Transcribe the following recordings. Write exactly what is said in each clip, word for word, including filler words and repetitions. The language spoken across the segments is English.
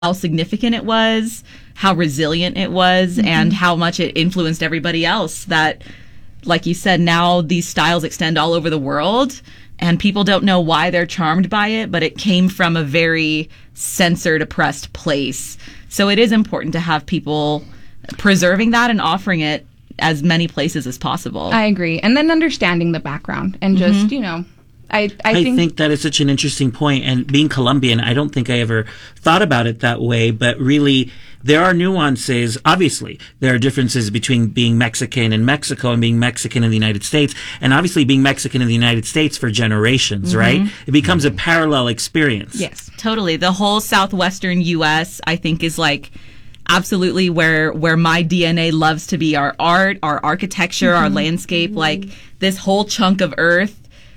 how significant it was, how resilient it was, mm-hmm. and how much it influenced everybody else. That, like you said, now these styles extend all over the world, and people don't know why they're charmed by it, but it came from a very censored, oppressed place. So it is important to have people preserving that and offering it as many places as possible. I agree. And then understanding the background and just, mm-hmm. you know, I, I, I think, think that is such an interesting point. And being Colombian, I don't think I ever thought about it that way. But really, there are nuances. Obviously, there are differences between being Mexican in Mexico and being Mexican in the United States. And obviously, being Mexican in the United States for generations, mm-hmm. right? It becomes a parallel experience. Yes, totally. The whole southwestern U S, I think, is like absolutely where where my D N A loves to be. Our art, our architecture, mm-hmm. our landscape, mm-hmm. like this whole chunk of earth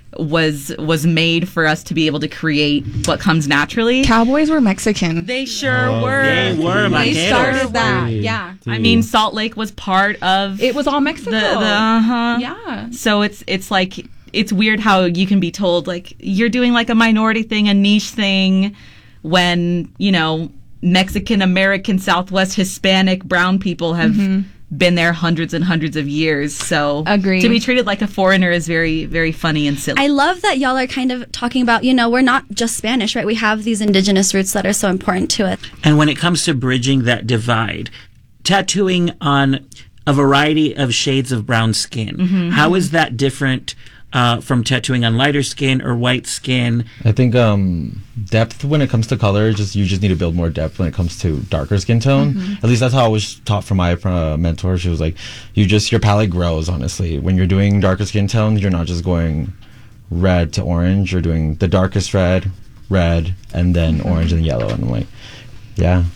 was was made for us to be able to create what comes naturally. Cowboys were Mexican. They sure oh, were. They were. They started that. Yeah. I mean, Salt Lake was part of. It was all Mexico. The, the, uh-huh. Yeah. So it's it's like it's weird how you can be told like you're doing like a minority thing, a niche thing, when you know Mexican, American, Southwest, Hispanic, brown people have. Mm-hmm. been there hundreds and hundreds of years. So Agreed. To be treated like a foreigner is very, very funny and silly. I love that y'all are kind of talking about, you know, we're not just Spanish, right? We have these indigenous roots that are so important to it. And when it comes to bridging that divide, tattooing on a variety of shades of brown skin, mm-hmm. how is that different uh, from tattooing on lighter skin or white skin? I think um, depth when it comes to color, just you just need to build more depth when it comes to darker skin tone. Mm-hmm. At least that's how I was taught from my uh, mentor. She was like, you just, your palette grows, honestly. When you're doing darker skin tones, you're not just going red to orange. You're doing the darkest red, red, and then mm-hmm. orange and yellow. And I'm like, yeah.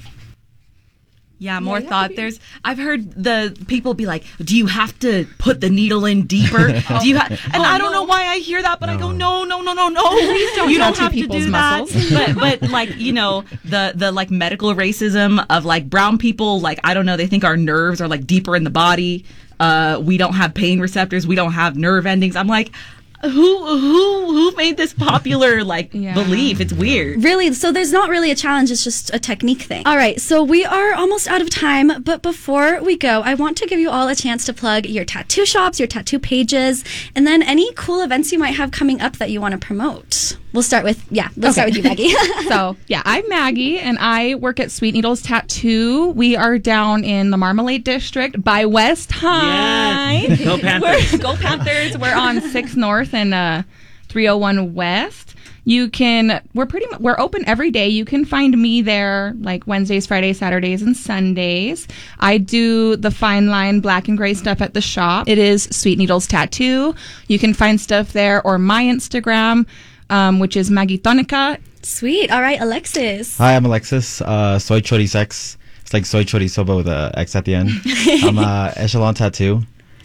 Yeah, more yeah, thought. There's, I've heard the people be like, "Do you have to put the needle in deeper? Do you?" Ha-? And oh, I don't no. know why I hear that, but no. I go, "No, no, no, no, no! Please don't you don't have to people's do muscles." that." but, but like you know, the the like medical racism of like brown people, like I don't know, they think our nerves are like deeper in the body. Uh, we don't have pain receptors. We don't have nerve endings. I'm like. Who who who made this popular like yeah. belief? It's weird. Really, so there's not really a challenge, it's just a technique thing. All right, so we are almost out of time, but before we go, I want to give you all a chance to plug your tattoo shops, your tattoo pages, and then any cool events you might have coming up that you want to promote. We'll start with, yeah, let's okay. start with you, Maggie. So, yeah, I'm Maggie, and I work at Sweet Needles Tattoo. We are down in the Marmalade District by West High. Yes. Go Panthers. We're, go Panthers. We're on six North and uh, three oh one West. You can, we're pretty much, we're open every day. You can find me there like Wednesdays, Fridays, Saturdays, and Sundays. I do the fine line black and gray stuff at the shop. It is Sweet Needles Tattoo. You can find stuff there or my Instagram. Um, which is Maggie Tonica. Sweet. All right, Alexis. Hi, I'm Alexis. Uh, soy Chorisex. It's like soy chorizo, but with an X at the end. I'm uh, Echelon Tattoo.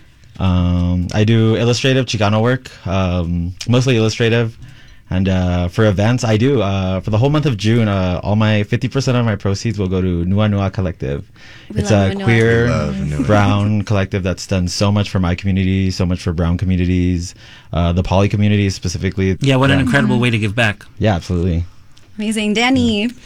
Um, I do illustrative Chicano work, um, mostly illustrative. And uh, for events, I do. Uh, for the whole month of June, uh, all my fifty percent of my proceeds will go to Nua Nua Collective. We it's a Nua queer Nua. brown collective that's done so much for my community, so much for brown communities, uh, the poly community specifically. Yeah, what an yeah. incredible mm-hmm. way to give back. Yeah, absolutely. Amazing. Danny. Yeah.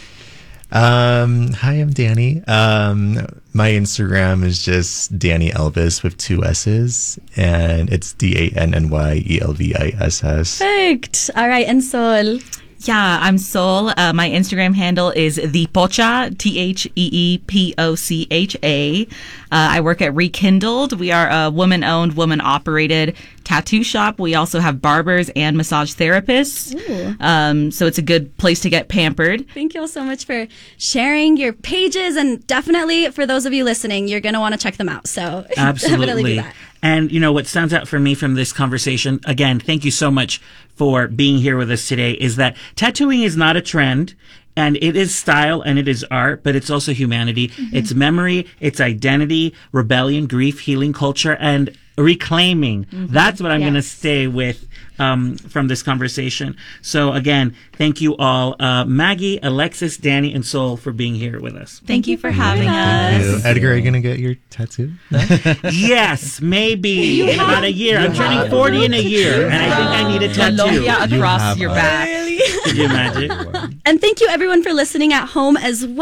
Um, hi, I'm Danny. Um, my Instagram is just Danny Elvis with two S's, and it's D A N N Y E L V I S S. Perfect. All right, and Sol. Yeah, I'm Sol. Uh, my Instagram handle is the Pocha, T H E E P O C H A. Uh, I work at Rekindled. We are a woman-owned, woman-operated tattoo shop. We also have barbers and massage therapists. Um, so it's a good place to get pampered. Thank you all so much for sharing your pages. And definitely, for those of you listening, you're going to want to check them out. So absolutely. definitely do that. And, you know, what stands out for me from this conversation, again, thank you so much for being here with us today, is that tattooing is not a trend. And it is style and it is art, but it's also humanity. Mm-hmm. It's memory, it's identity, rebellion, grief, healing, culture. And reclaiming. That's what I'm Yes. going to stay with um, from this conversation. So again, thank you all, uh, Maggie, Alexis, Danny, and Sol for being here with us. Thank you for having us. Edgar, are you going to get your tattoo? Yes, maybe in about a year. I'm turning forty in a year, and I think I need a tattoo. Colombia You across have your a- back. Could you imagine? And thank you everyone for listening at home as well.